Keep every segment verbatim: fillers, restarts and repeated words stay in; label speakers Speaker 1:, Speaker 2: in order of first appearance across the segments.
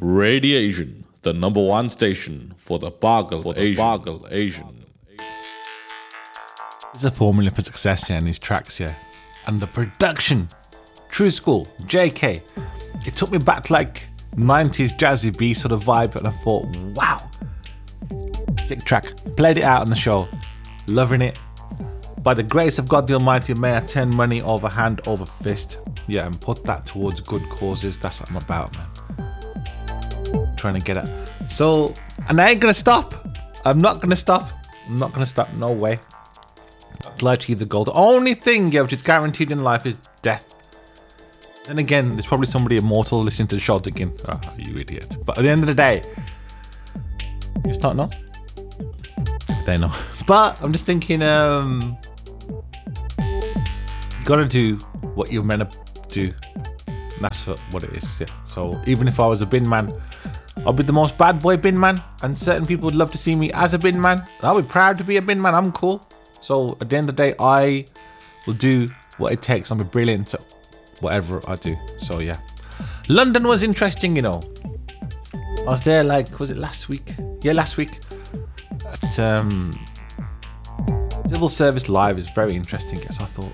Speaker 1: Radiation, the number one station for the Bargal for the Asian. Bargal Asian.
Speaker 2: There's a formula for success here in these tracks here. And the production, True School, J K. It took me back to like nineties jazzy B sort of vibe, and I thought, wow, sick track. Played it out on the show, loving it. By the grace of God the Almighty, may I turn money over hand over fist. Yeah, and put that towards good causes. That's what I'm about, man. Trying to get it. So, and I ain't gonna stop. I'm not gonna stop. I'm not gonna stop. No way. I'd like to achieve the goal. The only thing, yeah, which is guaranteed in life is death. Then again, there's probably somebody immortal listening to the show thinking, oh, you idiot. But at the end of the day, you just don't know. They know. But I'm just thinking, um, you gotta do what you're meant to do. And that's what, what it is. Yeah. So even if I was a bin man, I'll be the most bad boy bin man, and certain people would love to see me as a bin man. And I'll be proud to be a bin man. I'm cool. So at the end of the day, I will do what it takes. I'm brilliant at whatever I do. So yeah, London was interesting, you know. I was there like, was it last week? Yeah, last week. At um, Civil Service Live is very interesting. So I thought,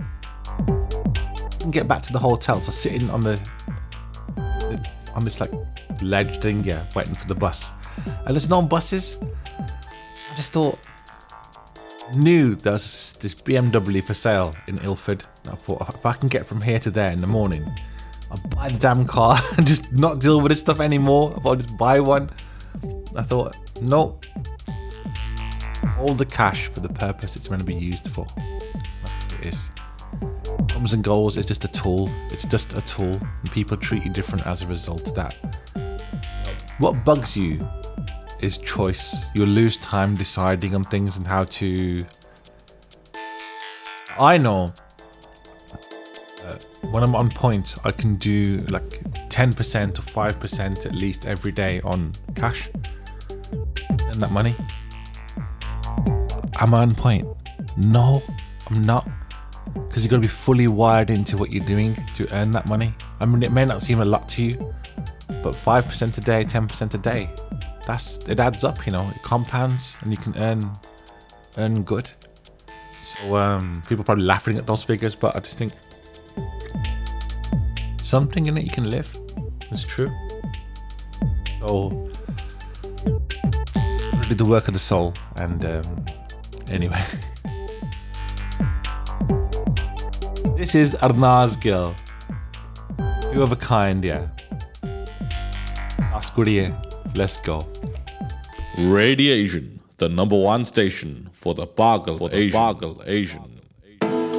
Speaker 2: I can get back to the hotel. So sitting on the on this like ledge thing, yeah, waiting for the bus. And there's no buses. I just thought, knew there was this B M W for sale in Ilford. And I thought, if I can get from here to there in the morning, I'll buy the damn car and just not deal with this stuff anymore. I thought I'd just buy one. I thought, nope. All the cash for the purpose it's meant to be used for. That's what it is. Comes and goes, it's just a tool. It's just a tool. And people treat you different as a result of that. What bugs you is choice. You'll lose time deciding on things and how to. I know uh, when I'm on point, I can do like ten percent or five percent at least every day on cash and that money. Am I on point? No, I'm not. Because you've got to be fully wired into what you're doing to earn that money. I mean, it may not seem a lot to you, but five percent a day, ten percent a day, that's it adds up, you know. It compounds and you can earn earn good. So um, people are probably laughing at those figures, but I just think something in it you can live. It's true. So do the work of the soul. And um, anyway, this is Arnaz Gill. Two of a kind, yeah. Askurie, let's go.
Speaker 1: Radiation, the number one station for the Bargal for the Asian. Bargal Asian.